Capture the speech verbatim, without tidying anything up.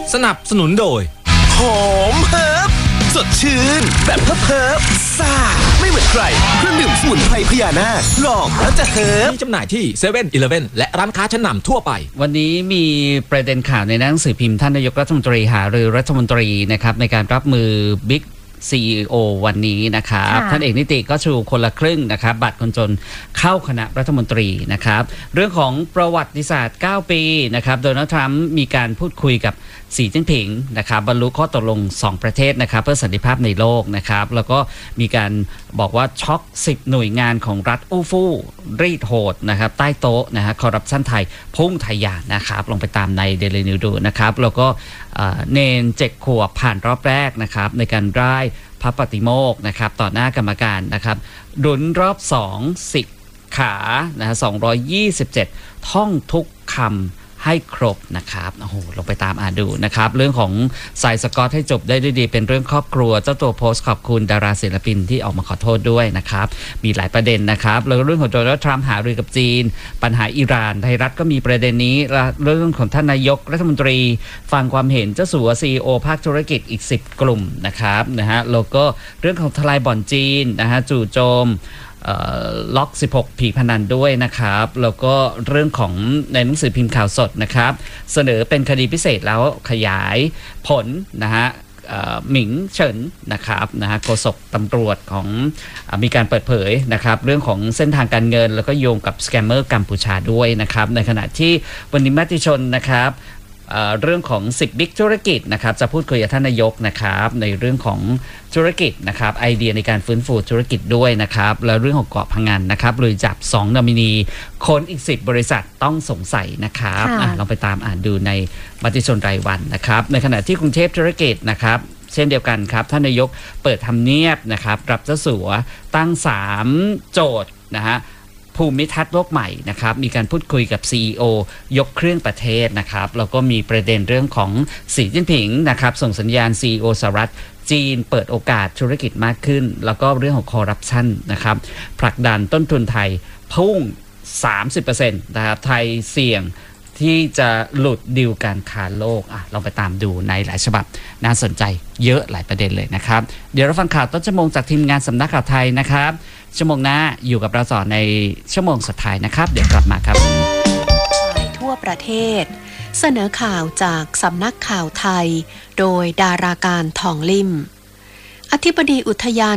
สนับสนุนโดยหอมเฮิร์บสดชื่นแบบเฮิร์บเฮิร์บซ่าไม่เหมือนใครเครื่องดื่มสมุนไพรพญานาคลองแล้วจะเฮิร์บมีจำหน่ายที่เซเว่นอีเลฟเว่นและร้านค้าชั้นนำทั่วไปวันนี้มีประเด็นข่าวในหนังสือพิมพ์ท่านนายกรัฐมนตรีหารือรัฐมนตรีนะครับในการรับมือบิ๊กซี อี โอ วันนี้นะครับท่านเอกนิติก็ชูคนละครึ่งนะครับบัตรคนจนเข้าคณะรัฐมนตรีนะครับเรื่องของประวัติศาสตร์เก้าปีนะครับโดนัลด์ทรัมป์มีการพูดคุยกับสีจิ้นผิงนะครับบรรลุข้อตกลงสองประเทศนะครับเพื่อสันติภาพในโลกนะครับแล้วก็มีการบอกว่าช็อกสิบหน่วยงานของรัฐอู้ฟู่รีดโหดนะครับใต้โต๊ะนะฮะคอร์รัปชันไทยพุ่งทะยานนะครับลงไปตามในเดลินิวดูนะครับแล้วก็เนนเจ็ดขวบผ่านรอบแรกนะครับในการร่ายพระปฏิโมกข์นะครับต่อหน้ากรรมการนะครับรุนรอบสองสิบขานะฮะสองร้อยยี่สิบเจ็ดท่องทุกคำให้ครบนะครับโอ้โหลงไปตามอ่านดูนะครับเรื่องของสายสกอตให้จบได้ด้วยดีเป็นเรื่องครอบครัวเจ้าตัวโพสต์ขอบคุณดาราศิลปินที่ออกมาขอโทษด้วยนะครับมีหลายประเด็นนะครับแล้วเรื่องของโดนัลด์ทรัมป์หารือกับจีนปัญหาอิหร่านไทยรัฐก็มีประเด็นนี้และเรื่องของท่านนายกรัฐมนตรีฟังความเห็นเจ้าสัว ซี อี โอ ภาคธุรกิจอีกสิบกลุ่มนะครับนะฮะแล้วก็เรื่องของทลายบ่อนจีนนะฮะจู่โจมล็อกสิบหกผีพนันด้วยนะครับแล้วก็เรื่องของในหนังสือพิมพ์ข่าวสดนะครับเสนอเป็นคดีพิเศษแล้วขยายผลนะฮะหมิงเฉินนะครับนะฮะโฆษกตำรวจของมีการเปิดเผยนะครับเรื่องของเส้นทางการเงินแล้วก็โยงกับสแกมเมอร์กัมพูชาด้วยนะครับในขณะที่วันนี้มติชนนะครับเรื่องของสิบบิ๊กธุรกิจนะครับจะพูดคุยกับท่านนายกนะครับในเรื่องของธุรกิจนะครับไอเดียในการฟื้นฟูธุรกิจด้วยนะครับแล้วเรื่องของเกาะพังงานนะครับเลยจับสองนอมินีคนอีกสิบบริษัทต้องสงสัยนะครับลองไปตามอ่านดูในมติชนรายวันนะครับในขณะที่กรุงเทพธุรกิจนะครับเช่นเดียวกันครับท่านนายกเปิดทำเนียบนะครับรับเจ้าสัวตั้งสามโจทย์นะฮะภูมิทัศน์โลกใหม่นะครับมีการพูดคุยกับ ซี อี โอ ยกเครื่องประเทศนะครับแล้วก็มีประเด็นเรื่องของสีจิ้นผิงนะครับส่งสัญญาณ ซี อี โอ สหรัฐจีนเปิดโอกาสธุรกิจมากขึ้นแล้วก็เรื่องของคอร์รัปชันนะครับผลักดันต้นทุนไทยพุ่ง สามสิบเปอร์เซ็นต์ นะครับไทยเสี่ยงที่จะหลุดดิวการค้าโลกอ่ะลองไปตามดูในหลายฉบับน่าสนใจเยอะหลายประเด็นเลยนะครับเดี๋ยวเราฟังข่าวต้นชั่วโมงจากทีมงานสำนักข่าวไทยนะครับชั่วโมงหน้าอยู่กับเราต่อในชั่วโมงสุดท้ายนะครับเดี๋ยวกลับมาครับทั่วประเทศเสนอข่าวจากสำนักข่าวไทยโดยดาราการทองลิ่มอธิบดีอุทยาน